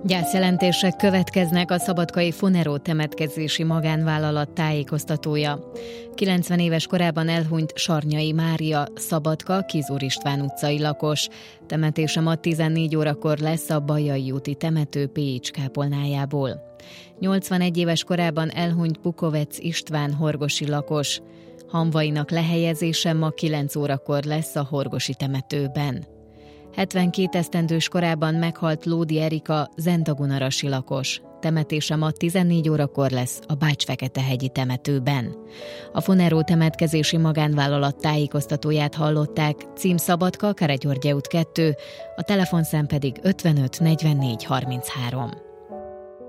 Gyászjelentések következnek, a szabadkai Funero temetkezési magánvállalat tájékoztatója. 90 éves korában elhunyt Sarnyai Mária, Szabadka, Kizur István utcai lakos. Temetése ma 14 órakor lesz a Bajai úti temető Pécs kápolnájából. 81 éves korában elhunyt Bukovec István, horgosi lakos. Hamvainak lehelyezése ma 9 órakor lesz a horgosi temetőben. 72 esztendős korában meghalt Lódi Erika, Zendagunarasi lakos. Temetése ma 14 órakor lesz a Bács-Feketehegyi temetőben. A Funero temetkezési magánvállalat tájékoztatóját hallották, cím Szabadka, Kárpát-György út 2, a telefonszám pedig 55 44 33.